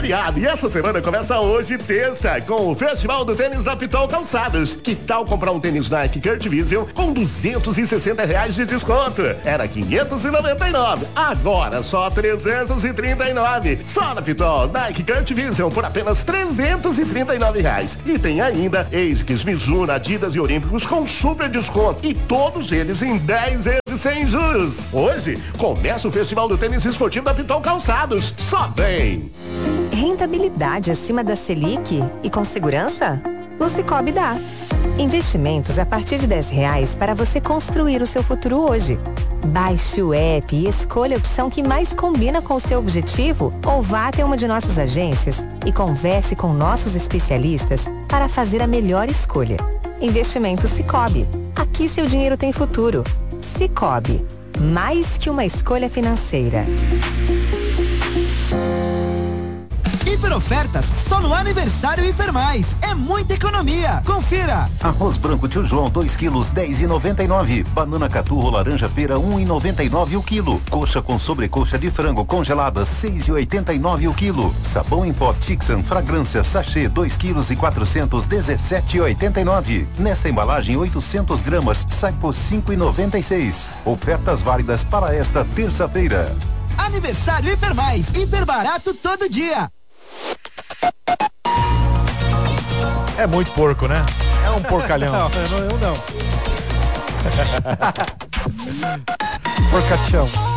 feriado e essa semana começa hoje, terça, com o Festival do Tênis da Pitol Calçados. Que tal comprar um tênis Nike Kurt Vision com R$260 de desconto? Era 599, agora só 339. Só na Pitol, Nike Kurt Vision por apenas R$339. E tem ainda ASICS, Mizuno, Adidas e Olímpicos com super desconto. E todos eles em 10 vezes sem juros. Hoje, começa o Festival do Tênis Esportivo da Pitol Calçados. Só vem! Rentabilidade acima da Selic e com segurança? O Sicoob dá. Investimentos a partir de R$10 para você construir o seu futuro hoje. Baixe o app e escolha a opção que mais combina com o seu objetivo ou vá até uma de nossas agências e converse com nossos especialistas para fazer a melhor escolha. Investimento Sicoob. Aqui seu dinheiro tem futuro. Sicoob. Mais que uma escolha financeira. Hiper ofertas só no aniversário Hiper Mais. É muita economia. Confira. Arroz branco Tio João 2 quilos 10,99. Banana catu ou laranja pera 1,99 o quilo. Coxa com sobrecoxa de frango congelada 6,89 o quilo. Sabão em pó Tixan fragrância sachê 2 quilos e 417,89. Nesta embalagem 800 gramas sai por 5,96. Ofertas válidas para esta terça-feira. Aniversário Hiper Mais. Hiper barato todo dia. É muito porco, né? É um porcalhão. Não, eu não. Porcachão.